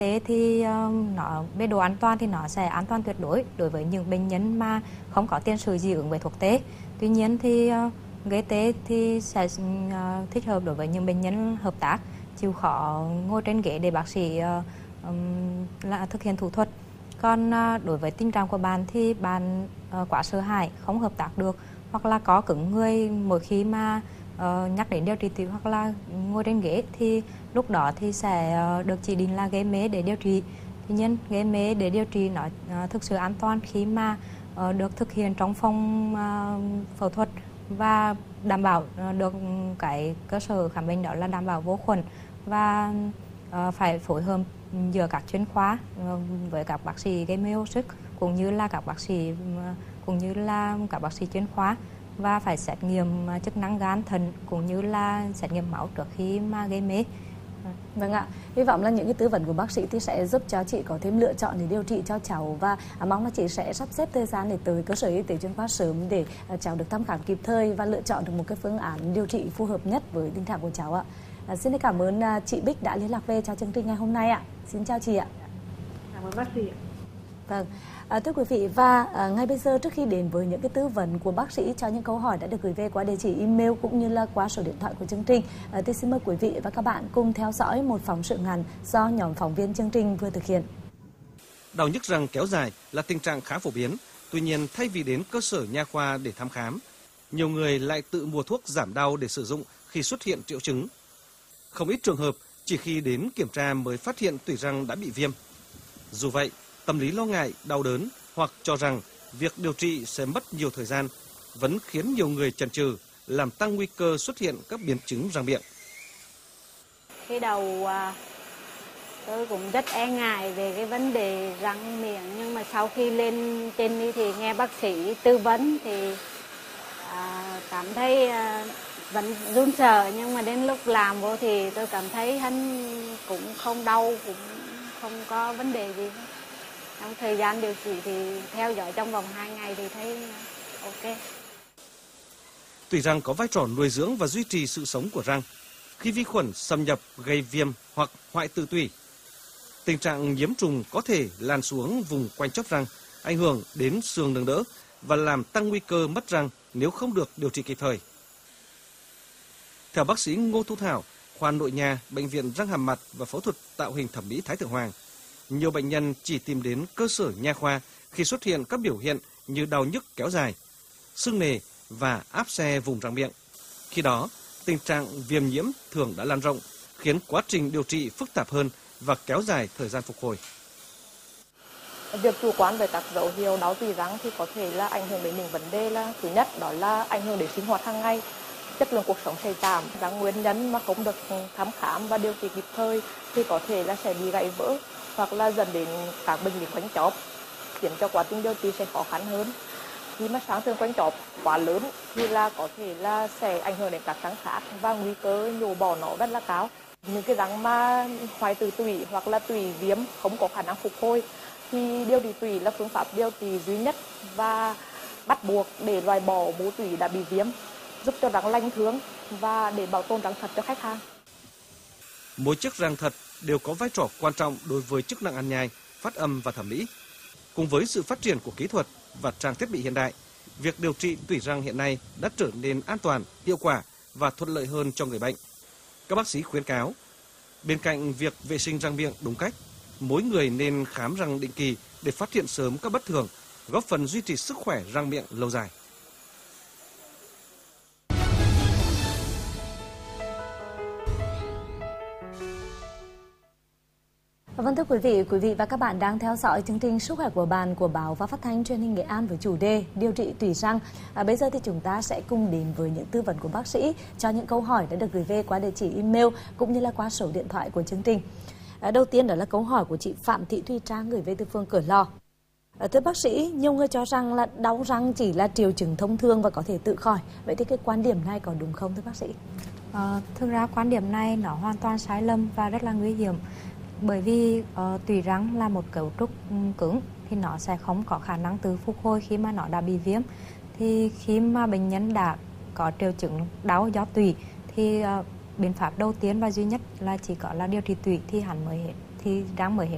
Thế thì nó về độ an toàn thì nó sẽ an toàn tuyệt đối với những bệnh nhân mà không có tiền sử dị ứng với thuốc tê. Tuy nhiên thì gây tê thì sẽ thích hợp đối với những bệnh nhân hợp tác, chịu khó ngồi trên ghế để bác sĩ là thực hiện thủ thuật. Còn đối với tình trạng của bạn thì bạn quá sợ hãi, không hợp tác được, hoặc là có cứng người mỗi khi mà nhắc đến điều trị tủy hoặc là ngồi trên ghế, thì lúc đó thì sẽ được chỉ định là gây mê để điều trị. Tuy nhiên gây mê để điều trị nó thực sự an toàn khi mà được thực hiện trong phòng phẫu thuật và đảm bảo được cái cơ sở khám bệnh đó là đảm bảo vô khuẩn, và phải phối hợp giữa các chuyên khoa với các bác sĩ gây mê hồi sức cũng như là các bác sĩ chuyên khoa, và phải xét nghiệm chức năng gan, thận cũng như là xét nghiệm máu trước khi mà gây mê. Vâng ạ, hy vọng là những cái tư vấn của bác sĩ thì sẽ giúp cho chị có thêm lựa chọn để điều trị cho cháu, và mong là chị sẽ sắp xếp thời gian để tới cơ sở y tế chuyên khoa sớm để cháu được thăm khám kịp thời và lựa chọn được một cái phương án điều trị phù hợp nhất với tình trạng của cháu ạ. Xin cảm ơn chị Bích đã liên lạc về cho chương trình ngày hôm nay ạ. Xin chào chị ạ. Cảm ơn bác sĩ. Vâng, thưa quý vị, và ngay bây giờ trước khi đến với những cái tư vấn của bác sĩ cho những câu hỏi đã được gửi về qua địa chỉ email cũng như là qua số điện thoại của chương trình, thì xin mời quý vị và các bạn cùng theo dõi một phóng sự ngắn do nhóm phóng viên chương trình vừa thực hiện. Đau nhức răng kéo dài là tình trạng khá phổ biến, tuy nhiên thay vì đến cơ sở nha khoa để thăm khám, nhiều người lại tự mua thuốc giảm đau để sử dụng khi xuất hiện triệu chứng. Không ít trường hợp chỉ khi đến kiểm tra mới phát hiện tủy răng đã bị viêm. Dù vậy, tâm lý lo ngại, đau đớn hoặc cho rằng việc điều trị sẽ mất nhiều thời gian vẫn khiến nhiều người chần chừ, làm tăng nguy cơ xuất hiện các biến chứng răng miệng. Khi đầu tôi cũng rất e ngại về cái vấn đề răng miệng, nhưng mà sau khi lên trên đi thì nghe bác sĩ tư vấn thì cảm thấy vẫn run sợ, nhưng mà đến lúc làm vô thì tôi cảm thấy hắn cũng không đau, cũng không có vấn đề gì. Trong thời gian điều trị thì theo dõi trong vòng 2 ngày thì thấy ok. Tủy răng có vai trò nuôi dưỡng và duy trì sự sống của răng. Khi vi khuẩn xâm nhập gây viêm hoặc hoại tử tủy, tình trạng nhiễm trùng có thể lan xuống vùng quanh chóp răng, ảnh hưởng đến xương nâng đỡ và làm tăng nguy cơ mất răng nếu không được điều trị kịp thời. Theo bác sĩ Ngô Thu Thảo, khoa nội nha, Bệnh viện Răng Hàm Mặt và Phẫu thuật Tạo hình Thẩm mỹ Thái Thượng Hoàng, nhiều bệnh nhân chỉ tìm đến cơ sở nha khoa khi xuất hiện các biểu hiện như đau nhức kéo dài, sưng nề và áp xe vùng răng miệng. Khi đó, tình trạng viêm nhiễm thường đã lan rộng, khiến quá trình điều trị phức tạp hơn và kéo dài thời gian phục hồi. Việc chủ quan về các dấu hiệu đau tủy răng thì có thể là ảnh hưởng đến những vấn đề là thứ nhất đó là ảnh hưởng đến sinh hoạt hàng ngày, chất lượng cuộc sống sẽ giảm. Các nguyên nhân mà không được thăm khám và điều trị kịp thời thì có thể là sẽ bị gãy vỡ hoặc là dẫn đến các bệnh lý quanh chóp, khiến cho quá trình điều trị sẽ khó khăn hơn. Khi mà sang thương quanh chóp quá lớn thì là có thể là sẽ ảnh hưởng đến các răng khác và nguy cơ nhổ bỏ nó rất là cao. Những cái răng mà hoại tử tủy hoặc là tủy viêm không có khả năng phục hồi thì điều trị tủy là phương pháp điều trị duy nhất và bắt buộc để loại bỏ mô tủy đã bị viêm, giúp cho răng lành thương và để bảo tồn răng thật cho khách hàng. Mỗi chiếc răng thật đều có vai trò quan trọng đối với chức năng ăn nhai, phát âm và thẩm mỹ. Cùng với sự phát triển của kỹ thuật và trang thiết bị hiện đại, việc điều trị tủy răng hiện nay đã trở nên an toàn, hiệu quả và thuận lợi hơn cho người bệnh. Các bác sĩ khuyến cáo, bên cạnh việc vệ sinh răng miệng đúng cách, mỗi người nên khám răng định kỳ để phát hiện sớm các bất thường, góp phần duy trì sức khỏe răng miệng lâu dài. Vâng, thưa quý vị và các bạn đang theo dõi chương trình Sức khỏe của bạn của Báo và Phát thanh Truyền hình Nghệ An với chủ đề điều trị tủy răng. Bây giờ thì chúng ta sẽ cùng đến với những tư vấn của bác sĩ cho những câu hỏi đã được gửi về qua địa chỉ email cũng như là qua số điện thoại của chương trình. Đầu tiên đó là câu hỏi của chị Phạm Thị Thùy Trang gửi về từ phường Cửa Lò. Thưa bác sĩ, nhiều người cho rằng là đau răng chỉ là triệu chứng thông thường và có thể tự khỏi. Vậy thì cái quan điểm này có đúng không thưa bác sĩ? Thực ra quan điểm này nó hoàn toàn sai lầm và rất là nguy hiểm. Bởi vì tủy răng là một cấu trúc cứng thì nó sẽ không có khả năng tự phục hồi khi mà nó đã bị viêm. Thì khi mà bệnh nhân đã có triệu chứng đau do tủy thì biện pháp đầu tiên và duy nhất là chỉ có là điều trị tủy thì răng mới hết